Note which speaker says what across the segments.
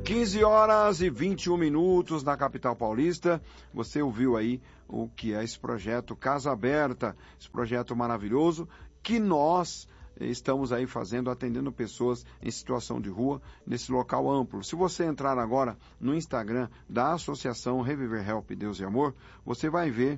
Speaker 1: 15h21 na capital paulista. Você ouviu aí o que é esse projeto Casa Aberta, esse projeto maravilhoso que nós estamos aí fazendo, atendendo pessoas em situação de rua, nesse local amplo. Se você entrar agora no Instagram da Associação Reviver Help Deus e Amor, você vai ver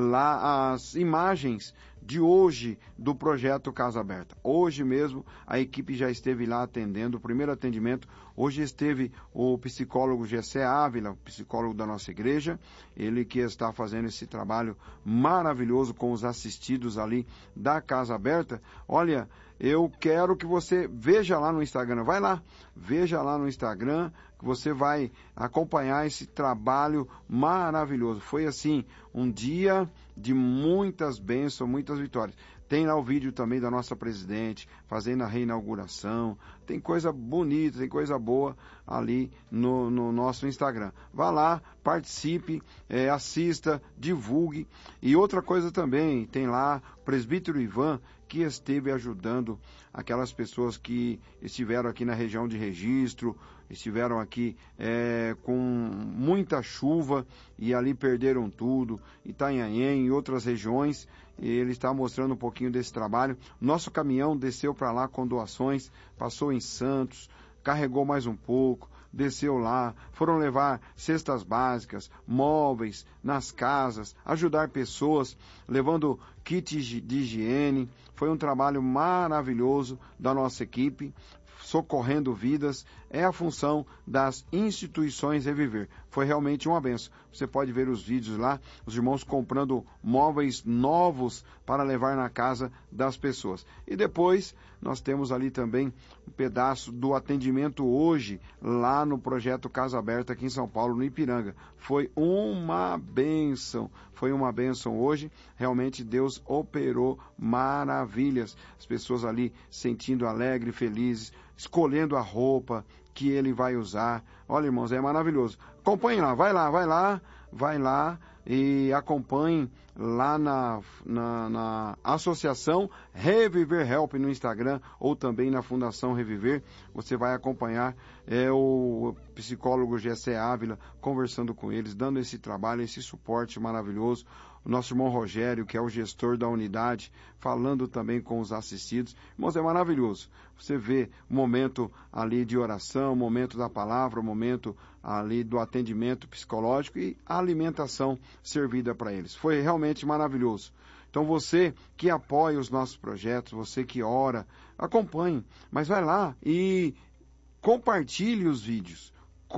Speaker 1: lá as imagens de hoje do projeto Casa Aberta. Hoje mesmo a equipe já esteve lá atendendo o primeiro atendimento. Hoje esteve o psicólogo Gessé Ávila, psicólogo da nossa igreja, ele que está fazendo esse trabalho maravilhoso com os assistidos ali da Casa Aberta. Olha, eu quero que você veja lá no Instagram, vai lá, veja lá no Instagram, que você vai acompanhar esse trabalho maravilhoso. Foi assim, um dia de muitas bênçãos, muitas vitórias. Tem lá o vídeo também da nossa presidente, fazendo a reinauguração. Tem coisa bonita, tem coisa boa ali no nosso Instagram. Vá lá, participe, assista, divulgue. E outra coisa também, tem lá o presbítero Ivan, que esteve ajudando aquelas pessoas que estiveram aqui na região de Registro, estiveram aqui com muita chuva e ali perderam tudo, Itanhaém e outras regiões. Ele está mostrando um pouquinho desse trabalho. Nosso caminhão desceu para lá com doações, passou em Santos, carregou mais um pouco, desceu lá, foram levar cestas básicas, móveis nas casas, ajudar pessoas, levando kits de higiene. Foi um trabalho maravilhoso da nossa equipe, socorrendo vidas. É a função das instituições Reviver. Foi realmente uma benção. Você pode ver os vídeos lá, os irmãos comprando móveis novos para levar na casa das pessoas. E depois nós temos ali também um pedaço do atendimento hoje, lá no projeto Casa Aberta aqui em São Paulo, no Ipiranga. Foi uma bênção hoje. Realmente Deus operou maravilhas. As pessoas ali sentindo alegre, felizes, escolhendo a roupa que ele vai usar. Olha, irmãos, é maravilhoso. Acompanhem lá, vai lá e acompanhem lá na Associação Reviver Help no Instagram ou também na Fundação Reviver. Você vai acompanhar o psicólogo Gessé Ávila conversando com eles, dando esse trabalho, esse suporte maravilhoso. O nosso irmão Rogério, que é o gestor da unidade, falando também com os assistidos. Irmãos, é maravilhoso. Você vê o momento ali de oração, o momento da palavra, o momento ali do atendimento psicológico e a alimentação servida para eles. Foi realmente maravilhoso. Então você que apoia os nossos projetos, você que ora, acompanhe, mas vai lá e compartilhe os vídeos.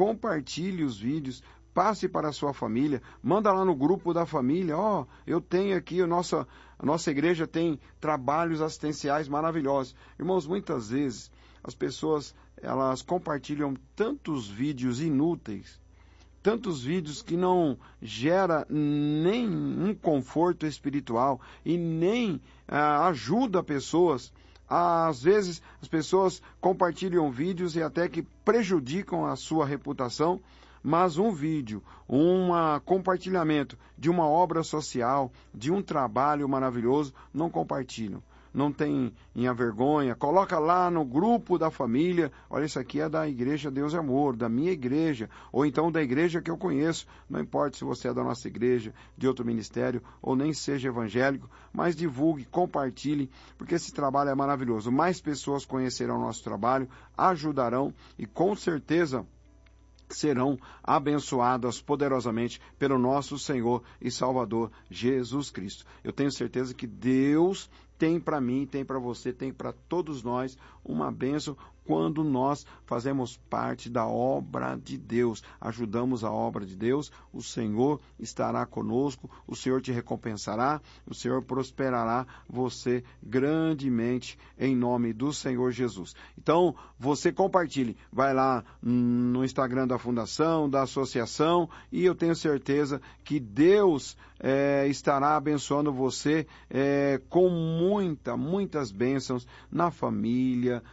Speaker 1: Passe para a sua família, manda lá no grupo da família, eu tenho aqui, a nossa igreja tem trabalhos assistenciais maravilhosos. Irmãos, muitas vezes as pessoas, elas compartilham tantos vídeos inúteis, tantos vídeos que não gera nem um conforto espiritual e nem ajuda pessoas. Às vezes as pessoas compartilham vídeos e até que prejudicam a sua reputação, mas um vídeo, compartilhamento de uma obra social, de um trabalho maravilhoso, não compartilham. Não tem a vergonha, coloca lá no grupo da família, olha, isso aqui é da Igreja Deus e Amor, da minha igreja, ou então da igreja que eu conheço, não importa se você é da nossa igreja, de outro ministério, ou nem seja evangélico, mas divulgue, compartilhe, porque esse trabalho é maravilhoso. Mais pessoas conhecerão o nosso trabalho, ajudarão e com certeza serão abençoadas poderosamente pelo nosso Senhor e Salvador Jesus Cristo. Eu tenho certeza que Deus tem para mim, tem para você, tem para todos nós uma bênção quando nós fazemos parte da obra de Deus, ajudamos a obra de Deus, o Senhor estará conosco, o Senhor te recompensará, o Senhor prosperará você grandemente em nome do Senhor Jesus. Então, você compartilhe, vai lá no Instagram da Fundação, da Associação, e eu tenho certeza que Deus estará abençoando você com muitas bênçãos na família,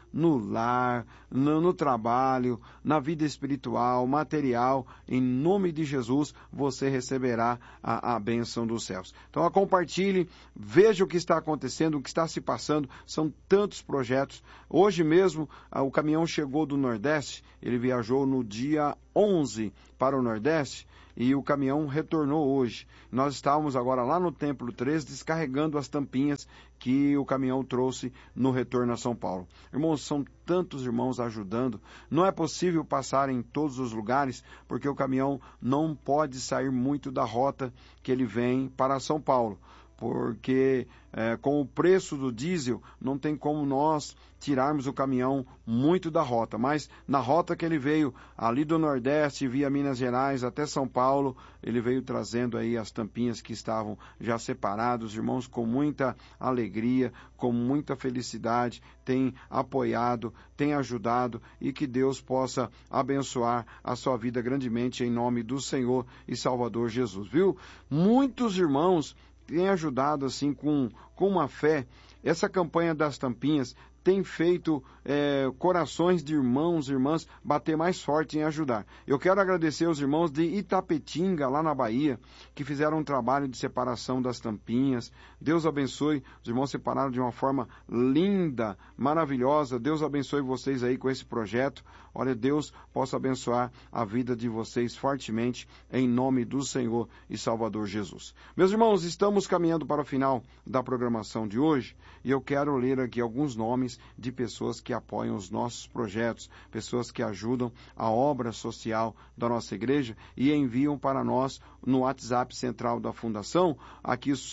Speaker 1: no lar, no trabalho, na vida espiritual, material. Em nome de Jesus, você receberá a bênção dos céus. Então, compartilhe, veja o que está acontecendo, o que está se passando. São tantos projetos. Hoje mesmo, o caminhão chegou do Nordeste, ele viajou no dia 11 para o Nordeste, e o caminhão retornou hoje. Nós estávamos agora lá no Templo 3 descarregando as tampinhas que o caminhão trouxe no retorno a São Paulo. Irmãos, são tantos irmãos ajudando. Não é possível passar em todos os lugares, porque o caminhão não pode sair muito da rota que ele vem para São Paulo. Porque com o preço do diesel, não tem como nós tirarmos o caminhão muito da rota. Mas na rota que ele veio, ali do Nordeste, via Minas Gerais até São Paulo, ele veio trazendo aí as tampinhas que estavam já separadas. Irmãos, com muita alegria, com muita felicidade, tem apoiado, tem ajudado, e que Deus possa abençoar a sua vida grandemente em nome do Senhor e Salvador Jesus. Viu? Muitos irmãos tem ajudado assim com uma fé. Essa campanha das tampinhas tem feito corações de irmãos e irmãs bater mais forte em ajudar. Eu quero agradecer aos irmãos de Itapetinga, lá na Bahia, que fizeram um trabalho de separação das tampinhas. Deus abençoe, os irmãos separaram de uma forma linda, maravilhosa. Deus abençoe vocês aí com esse projeto. Olha, Deus possa abençoar a vida de vocês fortemente, em nome do Senhor e Salvador Jesus. Meus irmãos, estamos caminhando para o final da programação de hoje, e eu quero ler aqui alguns nomes de pessoas que apoiam os nossos projetos, pessoas que ajudam a obra social da nossa igreja e enviam para nós no WhatsApp central da Fundação aqui os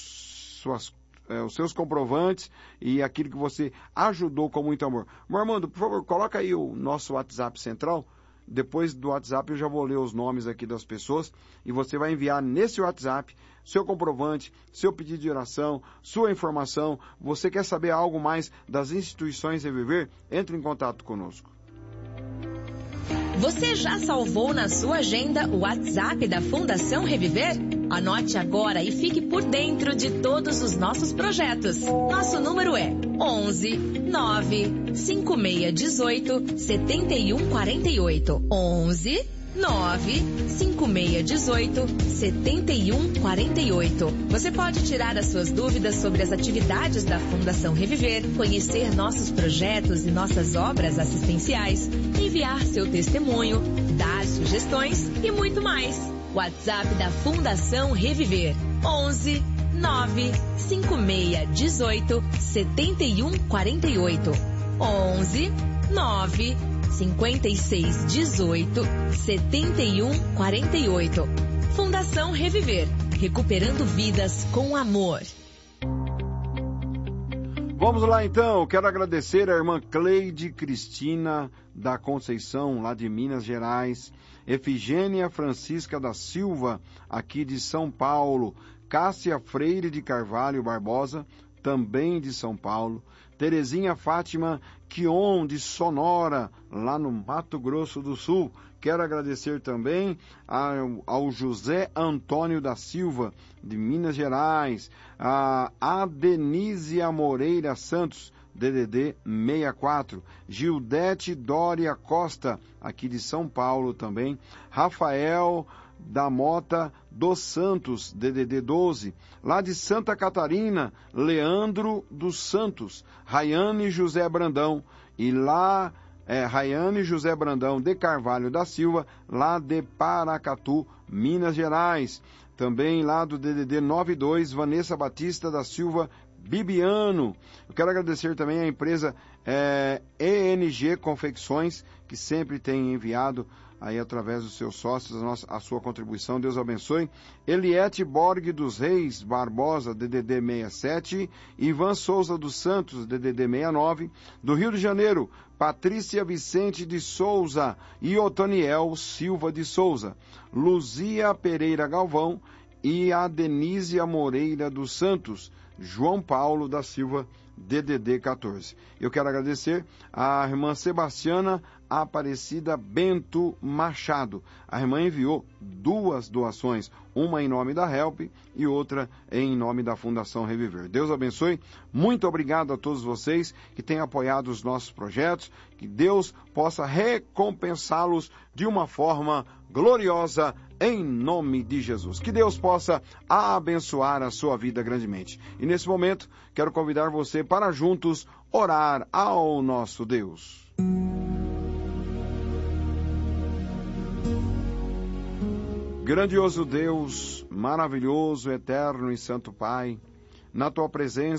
Speaker 1: seus comprovantes e aquilo que você ajudou com muito amor. Armando, por favor, coloca aí o nosso WhatsApp central. Depois do WhatsApp eu já vou ler os nomes aqui das pessoas e você vai enviar nesse WhatsApp seu comprovante, seu pedido de oração, sua informação. Você quer saber algo mais das instituições Reviver? Entre em contato conosco.
Speaker 2: Você já salvou na sua agenda o WhatsApp da Fundação Reviver? Anote agora e fique por dentro de todos os nossos projetos. Nosso número é 11 9 5618 7148. 11 9 5618 7148. Você pode tirar as suas dúvidas sobre as atividades da Fundação Reviver, conhecer nossos projetos e nossas obras assistenciais, enviar seu testemunho, dar sugestões e muito mais. WhatsApp da Fundação Reviver 11 9 5618 7148. 11 9 5618 7148. Fundação Reviver, recuperando vidas com amor.
Speaker 1: Vamos lá então, quero agradecer a irmã Cleide Cristina da Conceição, lá de Minas Gerais, Efigênia Francisca da Silva, aqui de São Paulo, Cássia Freire de Carvalho Barbosa, também de São Paulo, Terezinha Fátima Quion de Sonora, lá no Mato Grosso do Sul. Quero agradecer também ao José Antônio da Silva, de Minas Gerais, a Adenísia Moreira Santos, DDD 64, Gildete Dória Costa, aqui de São Paulo também, Rafael da Mota dos Santos, DDD 12, lá de Santa Catarina, Leandro dos Santos, Rayane José Brandão, e lá Rayane José Brandão de Carvalho da Silva, lá de Paracatu, Minas Gerais. Também lá do DDD 92, Vanessa Batista da Silva Bibiano. Eu quero agradecer também à empresa ENG Confecções, que sempre tem enviado aí através dos seus sócios a sua contribuição. Deus abençoe. Eliette Borg dos Reis Barbosa, DDD 67, Ivan Souza dos Santos, DDD 69, do Rio de Janeiro, Patrícia Vicente de Souza e Otoniel Silva de Souza, Luzia Pereira Galvão e a Denísia Moreira dos Santos, João Paulo da Silva, DDD 14. Eu quero agradecer à irmã Sebastiana Aparecida Bento Machado. A irmã enviou 2 doações, uma em nome da HELP e outra em nome da Fundação Reviver. Deus abençoe. Muito obrigado a todos vocês que têm apoiado os nossos projetos. Que Deus possa recompensá-los de uma forma gloriosa em nome de Jesus. Que Deus possa abençoar a sua vida grandemente. E nesse momento, quero convidar você para juntos orar ao nosso Deus. Grandioso Deus, maravilhoso, eterno e santo Pai, na tua presença